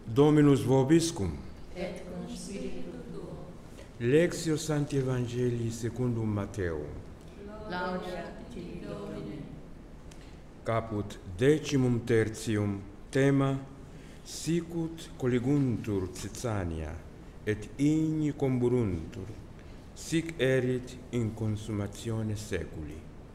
Dominus vobiscum. Et cum spiritu tuo. Lectio Sancti Evangelii secundum Mateo. Laudia tibi, Domine. Caput 13, tema sicut colliguntur Caesania et igni comburuntur, sic erit in consumatione seculi.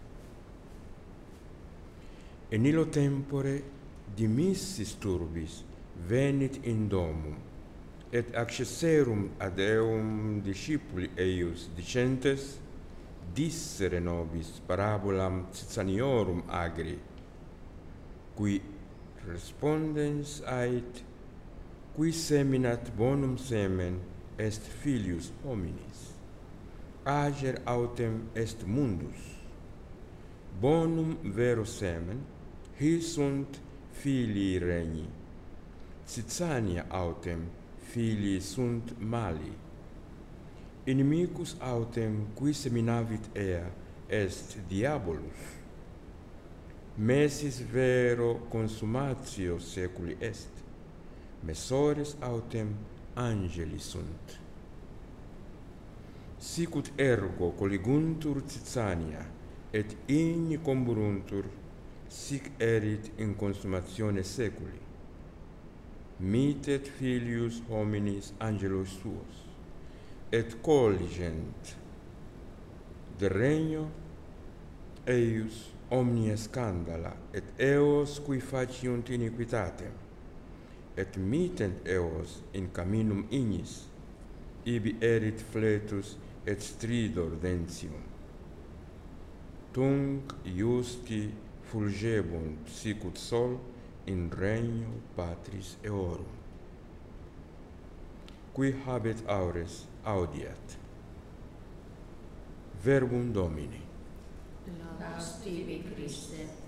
In illo tempore dimissis turbis venit in domum, et accesserum ad eum discipuli eius dicentes, dissere nobis parabolam Caesaniorum agri, qui respondens ait, qui seminat bonum semen est filius hominis, ager autem est mundus, bonum vero semen, his sunt filii regni, Caesania autem filii sunt mali, inimicus autem qui seminavit ea est diabolus, mesis vero consumatio seculi est, messores autem angeli sunt. Sicut ergo colliguntur Caesania, et igni comburuntur, sic erit in consumatione seculi. Mitet filius hominis angelos suos, et colligent de regno eius omnia scandala, et eos qui faciunt iniquitatem, et mittent eos in caminum ignis, ibi erit fletus et stridor dentium. Tunc iusti fulgebunt sicut sol in regno Patris eorum. Qui habet aures audiat. Verbum Domini. Laus tibi, Christe.